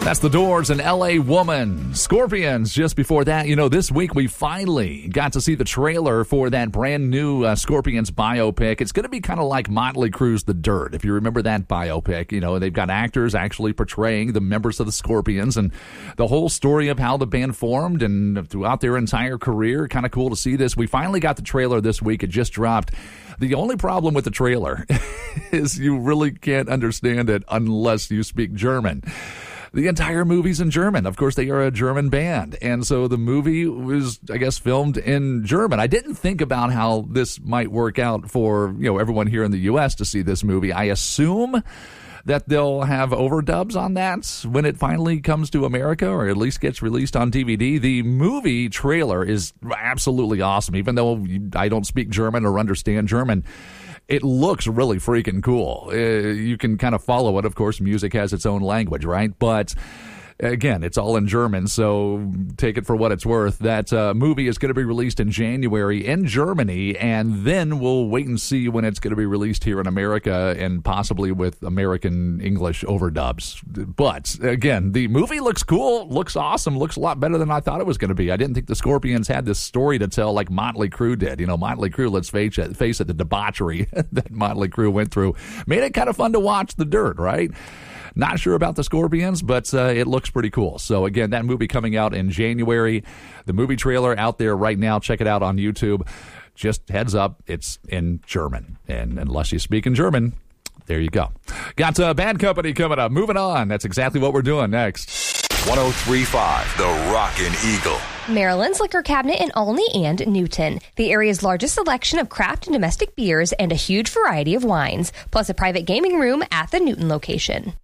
That's The Doors and L.A. Woman. Scorpions just before that. You know, this week we finally got to see the trailer for that brand new Scorpions biopic. It's going to be kind of like Motley Crue's The Dirt, if you remember that biopic. You know, they've got actors actually portraying the members of the Scorpions and the whole story of how the band formed and throughout their entire career. Kind of cool to see this. We finally got the trailer this week. It just dropped. The only problem with the trailer is you really can't understand it unless you speak German. The entire movie's in German. Of course, they are a German band. And so the movie was, I guess, filmed in German. I didn't think about how this might work out for, you know, everyone here in the U.S. to see this movie. I assume that they'll have overdubs on that when it finally comes to America, or at least gets released on DVD. The movie trailer is absolutely awesome. Even though I don't speak German or understand German, it looks really freaking cool. You can kind of follow it. Of course, music has its own language, right? But again, it's all in German, so take it for what it's worth. That movie is going to be released in January in Germany, and then we'll wait and see when it's going to be released here in America, and possibly with American English overdubs. But again, the movie looks cool, looks awesome, looks a lot better than I thought it was going to be. I didn't think the Scorpions had this story to tell like Motley Crue did. You know, Motley Crue, let's face it, the debauchery that Motley Crue went through made it kind of fun to watch The Dirt, right? Not sure about the Scorpions, but it looks pretty cool. So, again, that movie coming out in January. The movie trailer out there right now. Check it out on YouTube. Just heads up, it's in German. And unless you speak in German, there you go. Got Bad Company coming up. Moving on. That's exactly what we're doing next. 103.5, The Rockin' Eagle. Maryland's Liquor Cabinet in Olney and Newton. The area's largest selection of craft and domestic beers and a huge variety of wines, plus a private gaming room at the Newton location.